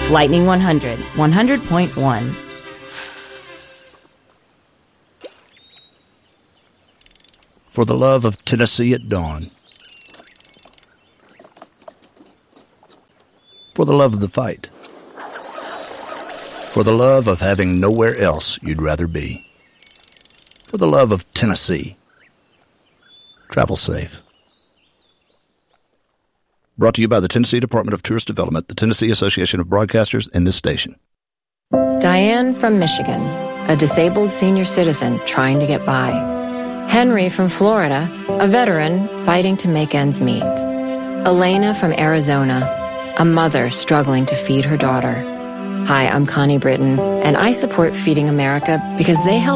Lightning 100, 100.1. For the love of Tennessee at dawn. For the love of the fight. For the love of having nowhere else you'd rather be. For the love of Tennessee. Travel safe. Brought to you by the Tennessee Department of Tourist Development, the Tennessee Association of Broadcasters, and this station. Diane from Michigan, a disabled senior citizen trying to get by. Henry from Florida, a veteran fighting to make ends meet. Elena from Arizona, a mother struggling to feed her daughter. Hi, I'm Connie Britton, and I support Feeding America because they help